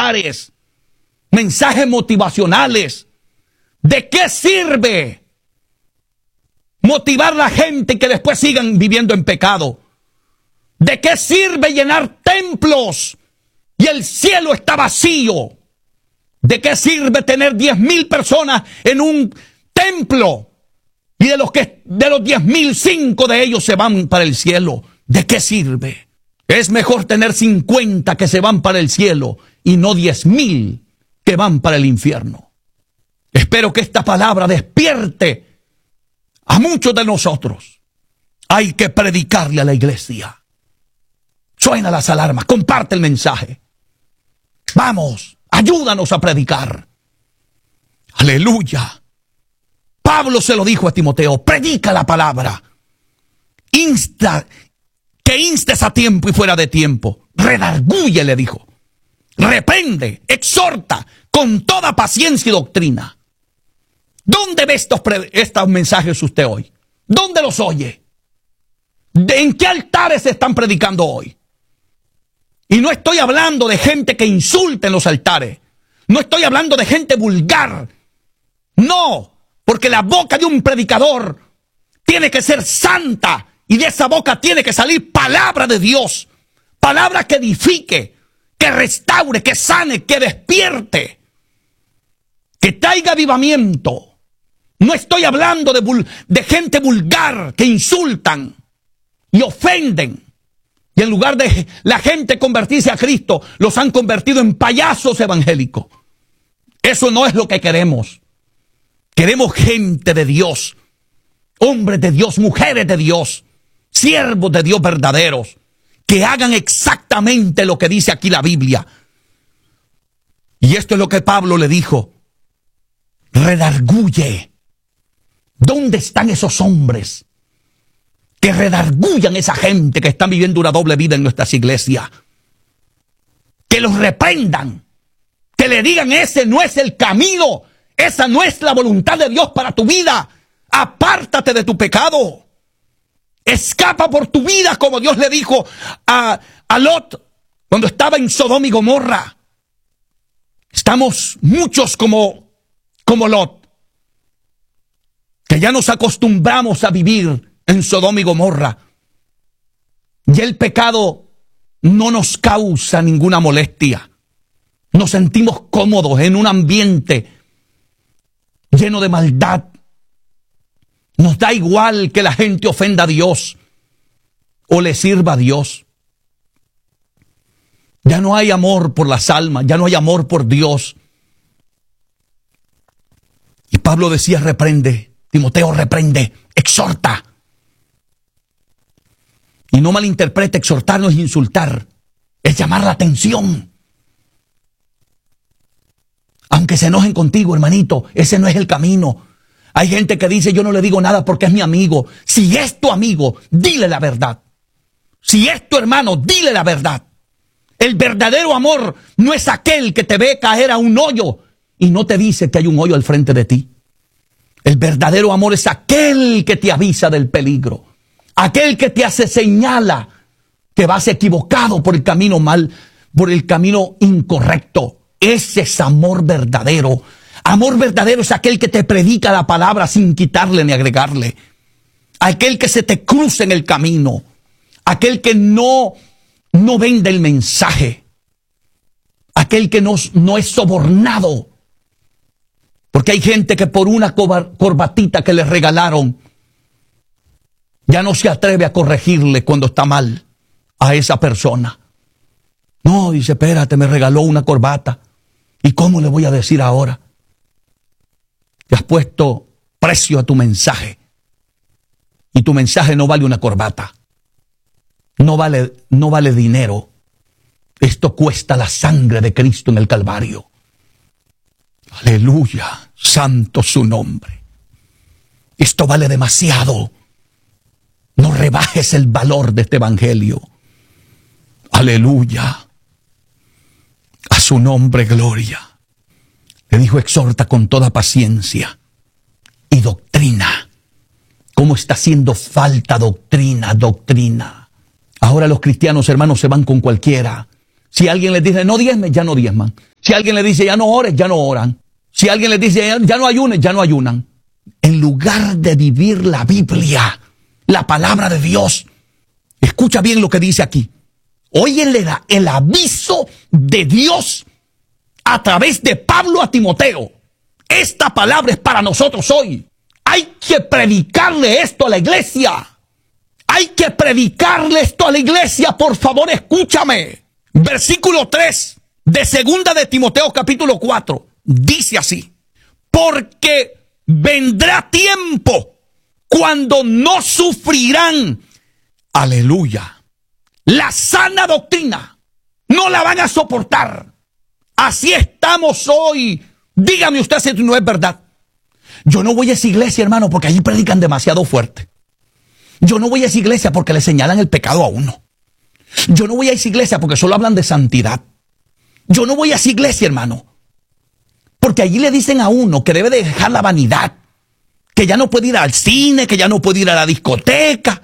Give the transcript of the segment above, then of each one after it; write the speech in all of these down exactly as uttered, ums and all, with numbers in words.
altares, mensajes motivacionales. ¿De qué sirve motivar a la gente que después sigan viviendo en pecado? ¿De qué sirve llenar templos y el cielo está vacío? ¿De qué sirve tener diez mil personas en un templo y de los que de los diez mil, cinco de ellos se van para el cielo? ¿De qué sirve? Es mejor tener cincuenta que se van para el cielo y no diez mil que van para el infierno. Espero que esta palabra despierte a muchos de nosotros. Hay que predicarle a la iglesia. Suena las alarmas, comparte el mensaje. Vamos, ayúdanos a predicar. Aleluya. Pablo se lo dijo a Timoteo, predica la palabra. Insta, que instes a tiempo y fuera de tiempo. Redarguye, le dijo. Reprende, exhorta con toda paciencia y doctrina. ¿Dónde ve estos, estos mensajes usted hoy? ¿Dónde los oye? ¿De en qué altares se están predicando hoy? Y no estoy hablando de gente que insulte en los altares. No estoy hablando de gente vulgar. No, porque la boca de un predicador tiene que ser santa y de esa boca tiene que salir palabra de Dios. Palabra que edifique, que restaure, que sane, que despierte, que traiga avivamiento. No estoy hablando de, vul- de gente vulgar que insultan y ofenden. Y en lugar de la gente convertirse a Cristo, los han convertido en payasos evangélicos. Eso no es lo que queremos. Queremos gente de Dios, hombres de Dios, mujeres de Dios, siervos de Dios verdaderos, que hagan exactamente lo que dice aquí la Biblia. Y esto es lo que Pablo le dijo. Redarguye. ¿Dónde están esos hombres que redarguyan a esa gente que están viviendo una doble vida en nuestras iglesias? Que los reprendan, que le digan, ese no es el camino, esa no es la voluntad de Dios para tu vida. Apártate de tu pecado. Escapa por tu vida, como Dios le dijo a, a Lot cuando estaba en Sodoma y Gomorra. Estamos muchos como, como Lot, que ya nos acostumbramos a vivir en Sodoma y Gomorra. Y el pecado no nos causa ninguna molestia. Nos sentimos cómodos en un ambiente lleno de maldad. Nos da igual que la gente ofenda a Dios o le sirva a Dios. Ya no hay amor por las almas, ya no hay amor por Dios. Y Pablo decía, reprende, Timoteo, reprende, exhorta. Y no malinterprete, exhortar no es insultar, es llamar la atención. Aunque se enojen contigo, hermanito, ese no es el camino. Hay gente que dice, yo no le digo nada porque es mi amigo. Si es tu amigo, dile la verdad. Si es tu hermano, dile la verdad. El verdadero amor no es aquel que te ve caer a un hoyo y no te dice que hay un hoyo al frente de ti. El verdadero amor es aquel que te avisa del peligro. Aquel que te hace señala que vas equivocado por el camino mal, por el camino incorrecto. Ese es amor verdadero. Amor verdadero es aquel que te predica la palabra sin quitarle ni agregarle. Aquel que se te cruza en el camino. Aquel que no, no vende el mensaje. Aquel que no, no es sobornado. Porque hay gente que por una corbatita que le regalaron, ya no se atreve a corregirle cuando está mal a esa persona. No, dice, espérate, me regaló una corbata. ¿Y cómo le voy a decir ahora? Te has puesto precio a tu mensaje. Y tu mensaje no vale una corbata. No vale, no vale dinero. Esto cuesta la sangre de Cristo en el Calvario. Aleluya, santo su nombre. Esto vale demasiado. No rebajes el valor de este evangelio. Aleluya. A su nombre, gloria. Le dijo, exhorta con toda paciencia y doctrina. ¿Cómo está haciendo falta doctrina, doctrina? Ahora los cristianos, hermanos, se van con cualquiera. Si alguien les dice no diezmes, ya no diezman. Si alguien les dice ya no ores, ya no oran. Si alguien les dice ya, ya no ayunes, ya no ayunan. En lugar de vivir la Biblia, la palabra de Dios, escucha bien lo que dice aquí. Oye el, el aviso de Dios a través de Pablo a Timoteo. Esta palabra es para nosotros hoy. Hay que predicarle esto a la iglesia. Hay que predicarle esto a la iglesia. Por favor, escúchame. Versículo tres de segunda de Timoteo capítulo cuatro. Dice así. Porque vendrá tiempo cuando no sufrirán. Aleluya. La sana doctrina. No la van a soportar. Así estamos hoy. Dígame usted si no es verdad. Yo no voy a esa iglesia, hermano, porque allí predican demasiado fuerte. Yo no voy a esa iglesia porque le señalan el pecado a uno. Yo no voy a esa iglesia porque solo hablan de santidad. Yo no voy a esa iglesia, hermano, porque allí le dicen a uno que debe de dejar la vanidad, que ya no puede ir al cine, que ya no puede ir a la discoteca.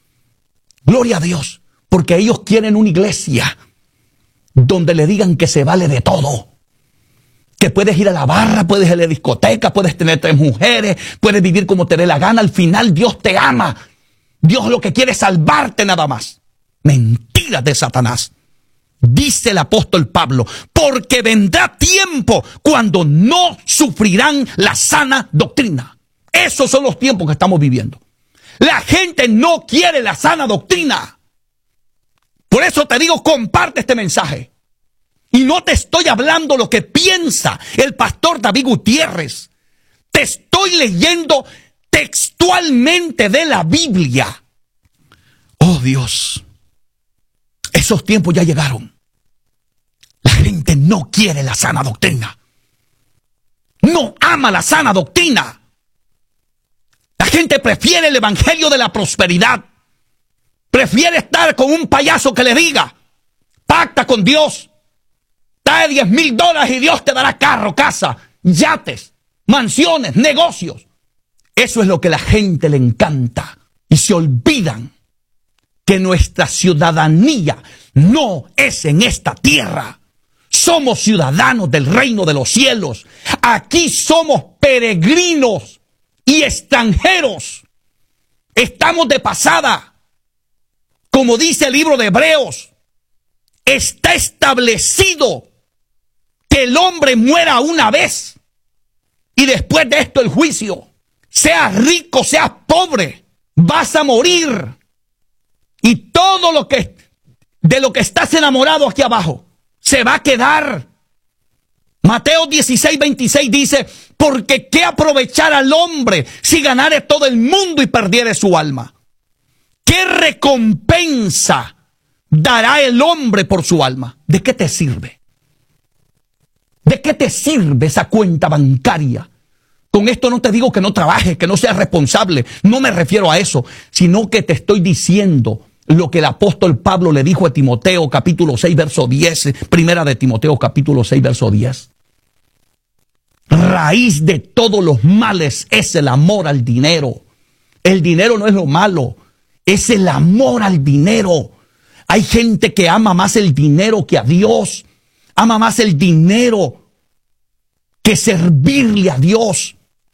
Gloria a Dios, porque ellos quieren una iglesia donde le digan que se vale de todo. Que puedes ir a la barra, puedes ir a la discoteca, puedes tener tres mujeres, puedes vivir como te dé la gana. Al final Dios te ama. Dios lo que quiere es salvarte nada más. Mentiras de Satanás. Dice el apóstol Pablo, porque vendrá tiempo cuando no sufrirán la sana doctrina. Esos son los tiempos que estamos viviendo. La gente no quiere la sana doctrina. Por eso te digo, comparte este mensaje. Y no te estoy hablando lo que piensa el pastor David Gutiérrez. Te estoy leyendo textualmente de la Biblia. Oh Dios, esos tiempos ya llegaron. La gente no quiere la sana doctrina. No ama la sana doctrina. La gente prefiere el evangelio de la prosperidad. Prefiere estar con un payaso que le diga, pacta con Dios. Trae diez mil dólares y Dios te dará carro, casa, yates, mansiones, negocios. Eso es lo que a la gente le encanta. Y se olvidan que nuestra ciudadanía no es en esta tierra. Somos ciudadanos del reino de los cielos. Aquí somos peregrinos y extranjeros. Estamos de pasada. Como dice el libro de Hebreos, está establecido que el hombre muera una vez y después de esto el juicio. Seas rico, seas pobre, vas a morir. Y todo lo que de lo que estás enamorado aquí abajo se va a quedar. Mateo dieciséis, veintiséis dice, porque qué aprovechar al hombre si ganare todo el mundo y perdiere su alma. ¿Qué recompensa dará el hombre por su alma? ¿De qué te sirve? ¿De qué te sirve esa cuenta bancaria? Con esto no te digo que no trabajes, que no seas responsable. No me refiero a eso, sino que te estoy diciendo lo que el apóstol Pablo le dijo a Timoteo, capítulo seis, verso diez. Primera de Timoteo, capítulo seis, verso diez. Raíz de todos los males es el amor al dinero. El dinero no es lo malo, es el amor al dinero. Hay gente que ama más el dinero que a Dios. Ama más el dinero que servirle a Dios.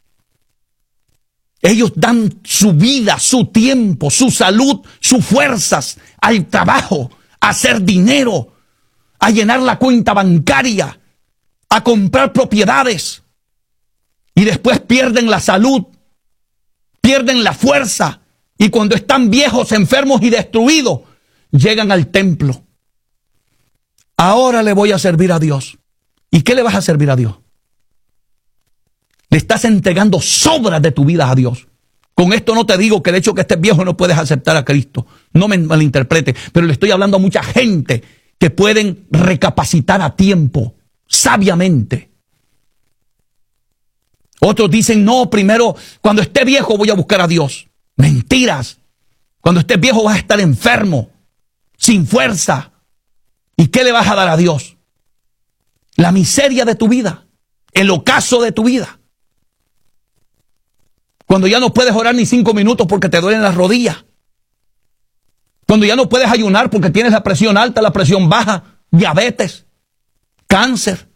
Ellos dan su vida, su tiempo, su salud, sus fuerzas al trabajo, a hacer dinero, a llenar la cuenta bancaria, a comprar propiedades. Y después pierden la salud, pierden la fuerza. Y cuando están viejos, enfermos y destruidos, llegan al templo. Ahora le voy a servir a Dios. ¿Y qué le vas a servir a Dios? Le estás entregando sobras de tu vida a Dios. Con esto no te digo que el hecho que estés viejo no puedes aceptar a Cristo. No me malinterprete, pero le estoy hablando a mucha gente que pueden recapacitar a tiempo, sabiamente. Otros dicen, no, primero, cuando esté viejo voy a buscar a Dios. Mentiras. Cuando estés viejo vas a estar enfermo, sin fuerza. ¿Y qué le vas a dar a Dios? La miseria de tu vida, el ocaso de tu vida. Cuando ya no puedes orar ni cinco minutos porque te duelen las rodillas. Cuando ya no puedes ayunar porque tienes la presión alta, la presión baja, diabetes, cáncer,